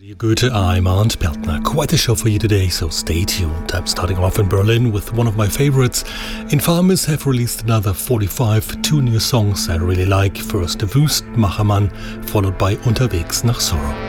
Goethe, I'm Arndt Peltner. Quite a show for you today, so stay tuned. I'm starting off in Berlin with one of my favorites. Infamous have released another 45, two new songs I really like. First Wüstmachermann, followed by Unterwegs nach Sorrow.